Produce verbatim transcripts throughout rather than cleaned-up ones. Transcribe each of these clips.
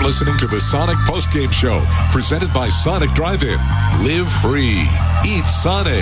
listening to the Sonic Postgame Show, presented by Sonic Drive-In. Live free. Eat Sonic.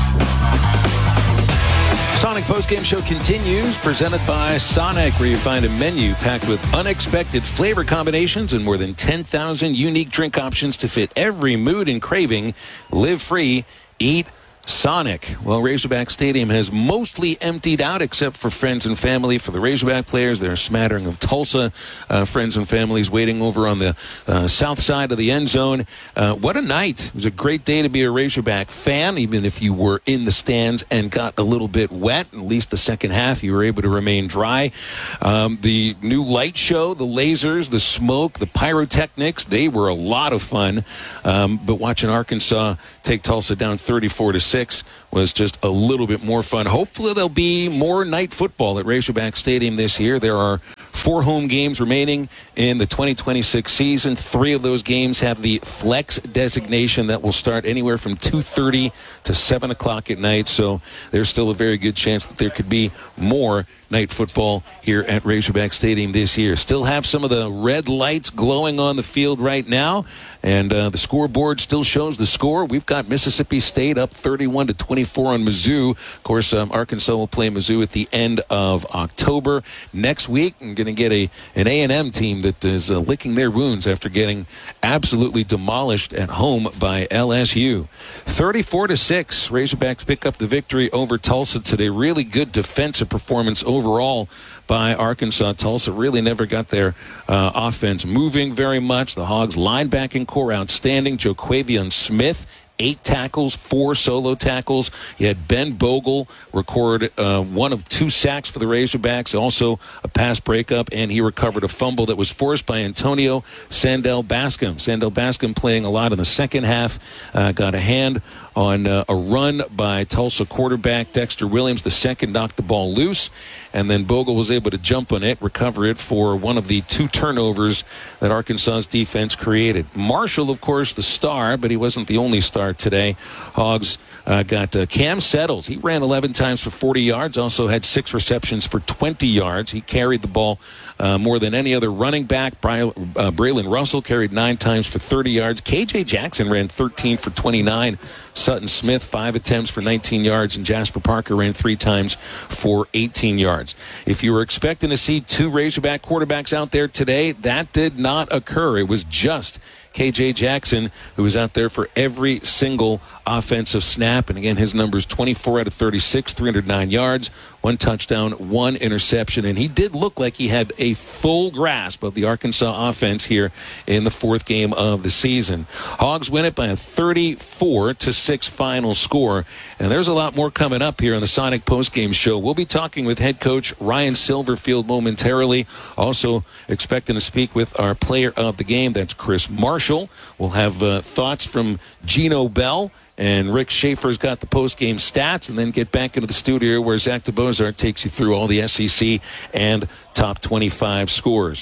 Sonic Postgame Show continues, presented by Sonic, where you find a menu packed with unexpected flavor combinations and more than ten thousand unique drink options to fit every mood and craving. Live free. Eat Sonic. Well, Razorback Stadium has mostly emptied out, except for friends and family. For the Razorback players, there are a smattering of Tulsa uh, friends and families waiting over on the uh, south side of the end zone. Uh, what a night. It was a great day to be a Razorback fan, even if you were in the stands and got a little bit wet. At least the second half, you were able to remain dry. Um, the new light show, the lasers, the smoke, the pyrotechnics, they were a lot of fun. Um, but watching Arkansas take Tulsa down thirty-four to six was just a little bit more fun. Hopefully there'll be more night football at Razorback Stadium this year. There are four home games remaining in the twenty twenty-six season. Three of those games have the flex designation that will start anywhere from two thirty to seven o'clock at night. So there's still a very good chance that there could be more night football here at Razorback Stadium this year. Still have some of the red lights glowing on the field right now, and uh, the scoreboard still shows the score. We've got Mississippi State up thirty-one to twenty-four on Mizzou. Of course, um, Arkansas will play Mizzou at the end of October. Next week, I'm going to get a an A and M team that is uh, licking their wounds after getting absolutely demolished at home by L S U. thirty-four to six, Razorbacks pick up the victory over Tulsa today. Really good defensive performance overall by Arkansas. Tulsa really never got their uh, offense moving very much. The Hogs linebacking core outstanding. Joquavion Smith, eight tackles, four solo tackles. You had Ben Bogle record uh, one of two sacks for the Razorbacks, also a pass breakup, and he recovered a fumble that was forced by Antonio Sandell Bascom. Sandell Bascom playing a lot in the second half, uh, got a hand on uh, a run by Tulsa quarterback Dexter Williams. The second knocked the ball loose, and then Bogle was able to jump on it, recover it for one of the two turnovers that Arkansas's defense created. Marshall, of course, the star, but he wasn't the only star today. Hogs uh, got uh, Cam Settles. He ran eleven times for forty yards, also had six receptions for twenty yards. He carried the ball uh, more than any other running back. Bry- uh, Braylon Russell carried nine times for thirty yards. K J Jackson ran thirteen for twenty-nine. Sutton Smith, five attempts for nineteen yards, and Jasper Parker ran three times for eighteen yards. If you were expecting to see two Razorback quarterbacks out there today, that did not occur. It was just K J Jackson, who was out there for every single offensive snap. And again, his numbers twenty-four out of thirty-six, three hundred nine yards, one touchdown, one interception. And he did look like he had a full grasp of the Arkansas offense here in the fourth game of the season. Hogs win it by a thirty-four to six final score. And there's a lot more coming up here on the Sonic Postgame Show. We'll be talking with head coach Ryan Silverfield momentarily. Also expecting to speak with our player of the game. That's Chris Marshall. We'll have uh, thoughts from Gino Bell. And Rick Schaefer's got the post-game stats, and then get back into the studio where Zach DeBozart takes you through all the S E C and top twenty-five scores.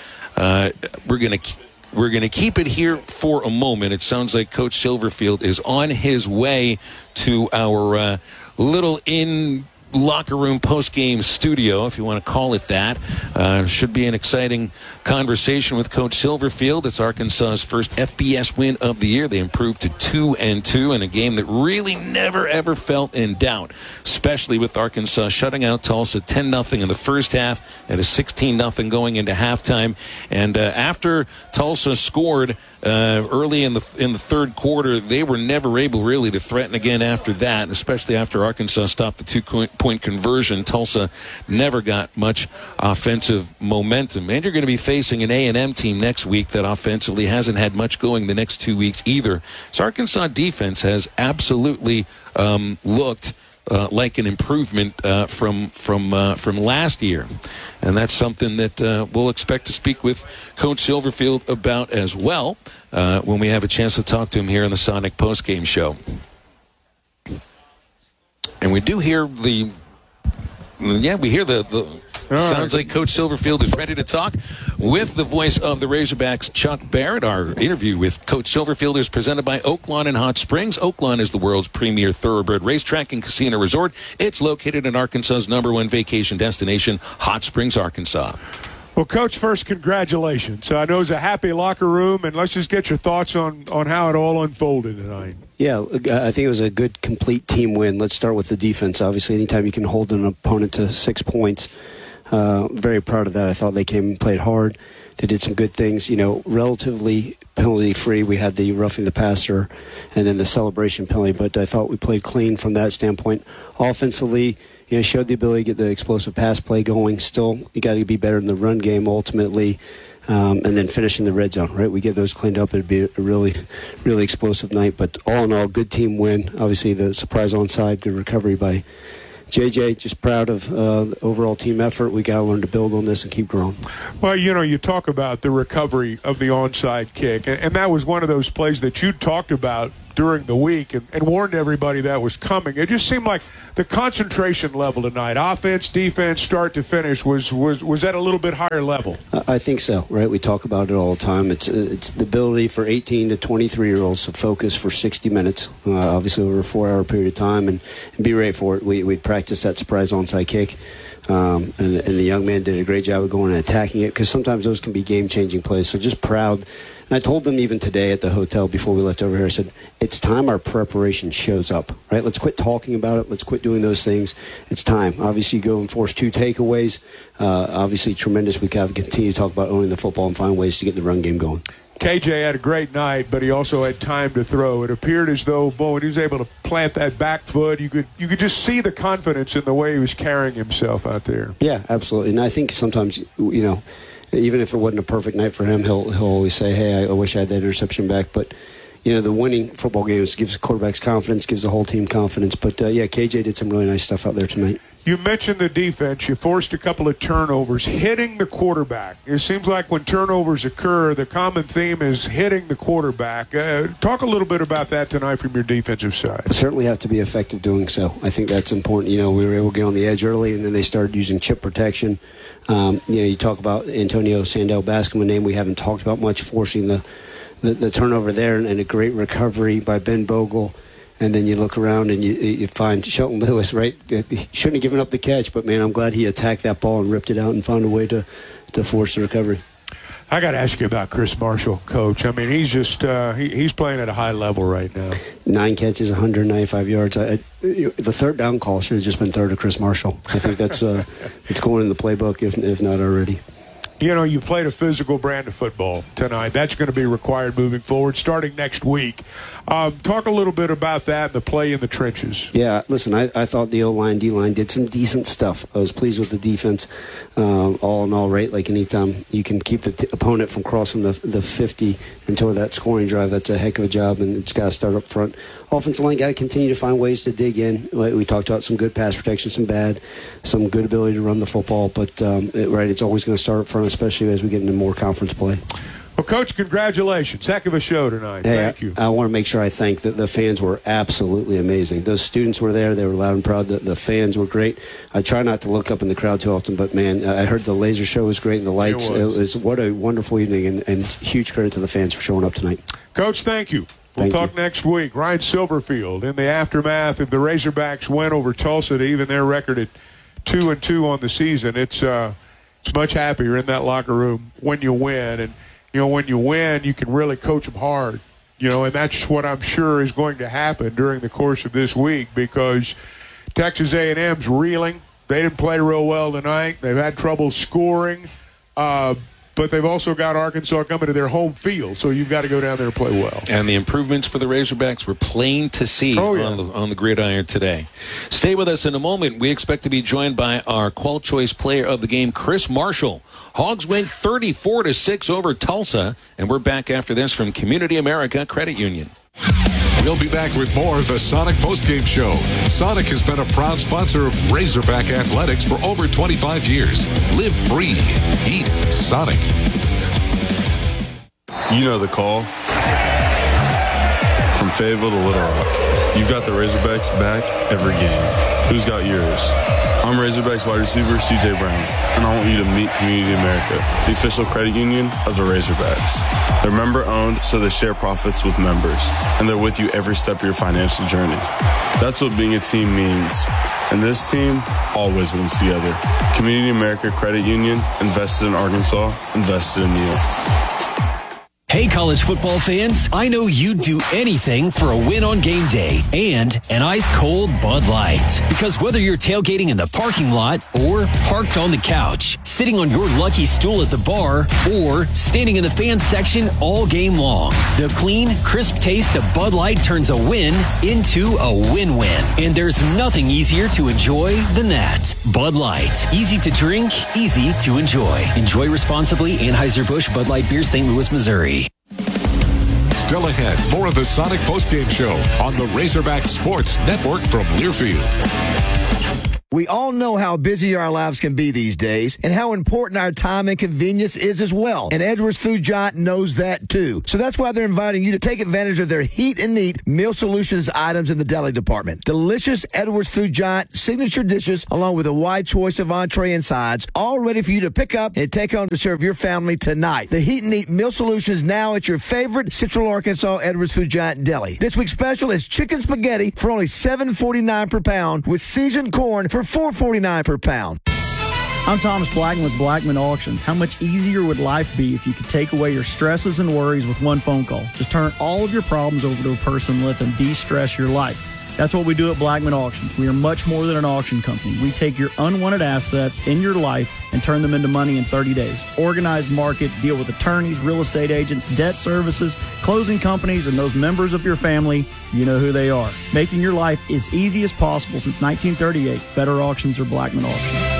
Uh, we're going to we're going to keep it here for a moment. It sounds like Coach Silverfield is on his way to our uh, little in locker room post-game studio, if you want to call it that. Uh, should be an exciting conversation with Coach Silverfield. It's Arkansas's first F B S win of the year. They improved to two and two in a game that really never ever felt in doubt, especially with Arkansas shutting out Tulsa ten nothing in the first half and a sixteen nothing going into halftime. And uh, after Tulsa scored uh, early in the in the third quarter, they were never able really to threaten again after that, especially after Arkansas stopped the two-point conversion. Tulsa never got much offensive momentum. And you're going to be facing an A and M team next week that offensively hasn't had much going the next two weeks either. So Arkansas defense has absolutely um, looked uh, like an improvement uh, from from uh, from last year. And that's something that uh, we'll expect to speak with Coach Silverfield about as well uh, when we have a chance to talk to him here in the Sonic Postgame Show. And we do hear the, yeah, we hear the, the sounds like Coach Silverfield is ready to talk with the voice of the Razorbacks, Chuck Barrett. Our interview with Coach Silverfield is presented by Oaklawn and Hot Springs. Oaklawn is the world's premier thoroughbred racetrack and casino resort. It's located in Arkansas's number one vacation destination, Hot Springs, Arkansas. Well, Coach, first, congratulations. So I know it's a happy locker room, and let's just get your thoughts on, on how it all unfolded tonight. Yeah, I think it was a good, complete team win. Let's start with the defense. Obviously, anytime you can hold an opponent to six points, uh, very proud of that. I thought they came and played hard. They did some good things, you know, relatively penalty-free. We had the roughing the passer and then the celebration penalty, but I thought we played clean from that standpoint. Offensively, you know, showed the ability to get the explosive pass play going. Still, you got to be better in the run game ultimately, um, and then finish in the red zone, right? We get those cleaned up, it'd be a really, really explosive night. But all in all, good team win. Obviously, the surprise onside, good recovery by J J. Just proud of uh, the overall team effort. We got to learn to build on this and keep growing. Well, you know, you talk about the recovery of the onside kick, and, and that was one of those plays that you talked about during the week and, and warned everybody that was coming. It just seemed like the concentration level tonight, offense, defense, start to finish, was was, was at a little bit higher level. I think so, right? We talk about it all the time. It's it's the ability for eighteen to twenty-three-year-olds to focus for sixty minutes, uh, obviously over a four-hour period of time, and, and be ready for it. We, we'd practice that surprise onside kick. Um, and, and the young man did a great job of going and attacking it, because sometimes those can be game-changing plays. So just proud. And I told them even today at the hotel before we left over here, I said, it's time our preparation shows up, right? Let's quit talking about it. Let's quit doing those things. It's time. Obviously, you go and force two takeaways. Uh, obviously, tremendous. We got to continue to talk about owning the football and find ways to get the run game going. K J had a great night, but he also had time to throw. It appeared as though, Bo, when he was able to plant that back foot, you could you could just see the confidence in the way he was carrying himself out there. Yeah, absolutely. And I think sometimes, you know, even if it wasn't a perfect night for him, he'll he'll always say, hey, I wish I had that interception back. But, you know, the winning football games gives quarterbacks confidence, gives the whole team confidence. But, uh, yeah, K J did some really nice stuff out there tonight. You mentioned the defense. You forced a couple of turnovers, hitting the quarterback. It seems like when turnovers occur, the common theme is hitting the quarterback. Uh, talk a little bit about that tonight from your defensive side. Certainly have to be effective doing so. I think that's important. You know, we were able to get on the edge early, and then they started using chip protection. Um, you know, you talk about Antonio Sandell-Bascom, a name we haven't talked about much, forcing the, the, the turnover there, and, and a great recovery by Ben Bogle. And then you look around and you, you find Shelton Lewis, right? He shouldn't have given up the catch, but, man, I'm glad he attacked that ball and ripped it out and found a way to, to force the recovery. I got to ask you about Chris Marshall, Coach. I mean, he's just uh, he, he's playing at a high level right now. Nine catches, one hundred ninety-five yards. I, I, the third down call should have just been third to Chris Marshall. I think that's uh, it's going in the playbook, if if not already. You know, you played a physical brand of football tonight. That's going to be required moving forward, starting next week. Um, talk a little bit about that, the play in the trenches. Yeah, listen, I, I thought the O-line, D-line did some decent stuff. I was pleased with the defense, um, all in all, right? Like anytime you can keep the t- opponent from crossing the the fifty until that scoring drive, that's a heck of a job, and it's got to start up front. Offensive line got to continue to find ways to dig in. We talked about some good pass protection, some bad, some good ability to run the football, but um, it, right, it's always going to start up front, especially as we get into more conference play. Well, Coach, congratulations. Heck of a show tonight. Hey, Thank you. I, I want to make sure I thank that the fans were absolutely amazing. Those students were there. They were loud and proud. The, the fans were great. I try not to look up in the crowd too often, but, man, I heard the laser show was great and the lights. It was, it was what a wonderful evening, and, and huge credit to the fans for showing up tonight. Coach, thank you. We'll Thank talk you. next week. Ryan Silverfield in the aftermath of the Razorbacks win over Tulsa to even their record at two and two on the season. It's uh, it's much happier in that locker room when you win, and you know when you win, you can really coach them hard. You know, and that's what I'm sure is going to happen during the course of this week, because Texas A and M's reeling. They didn't play real well tonight. They've had trouble scoring. Uh, But they've also got Arkansas coming to their home field, so you've got to go down there and play well. And the improvements for the Razorbacks were plain to see oh, yeah. on, the, on the gridiron today. Stay with us in a moment. We expect to be joined by our Qual Choice player of the game, Chris Marshall. Hogs win thirty-four to six over Tulsa, and we're back after this from Community America Credit Union. We'll be back with more of the Sonic Postgame Show. Sonic has been a proud sponsor of Razorback Athletics for over twenty-five years. Live free. Eat Sonic. You know the call. From Fayetteville to Little Rock, you've got the Razorbacks back every game. Who's got yours? I'm Razorbacks wide receiver C J Brown, and I want you to meet Community America, the official credit union of the Razorbacks. They're member-owned, so they share profits with members, and they're with you every step of your financial journey. That's what being a team means, and this team always wins together. Community America Credit Union, invested in Arkansas, invested in you. Hey, college football fans, I know you'd do anything for a win on game day and an ice-cold Bud Light. Because whether you're tailgating in the parking lot or parked on the couch, sitting on your lucky stool at the bar, or standing in the fan section all game long, the clean, crisp taste of Bud Light turns a win into a win-win. And there's nothing easier to enjoy than that. Bud Light. Easy to drink, easy to enjoy. Enjoy responsibly. Anheuser-Busch Bud Light Beer, Saint Louis, Missouri. Still ahead, more of the Sonic Postgame Show on the Razorback Sports Network from Learfield. We all know how busy our lives can be these days and how important our time and convenience is as well. And Edwards Food Giant knows that too. So that's why they're inviting you to take advantage of their Heat and Eat Meal Solutions items in the deli department. Delicious Edwards Food Giant signature dishes along with a wide choice of entree and sides, all ready for you to pick up and take home to serve your family tonight. The Heat and Eat Meal Solutions now at your favorite Central Arkansas Edwards Food Giant deli. This week's special is chicken spaghetti for only seven forty-nine per pound with seasoned corn for four forty-nine per pound. I'm Thomas Blackman with Blackman Auctions. How much easier would life be if you could take away your stresses and worries with one phone call? Just turn all of your problems over to a person and let them de-stress your life. That's what we do at Blackman Auctions. We are much more than an auction company. We take your unwanted assets in your life and turn them into money in thirty days. Organized market, deal with attorneys, real estate agents, debt services, closing companies, and those members of your family. You know who they are. Making your life as easy as possible since nineteen thirty-eight. Better auctions or Blackman Auctions.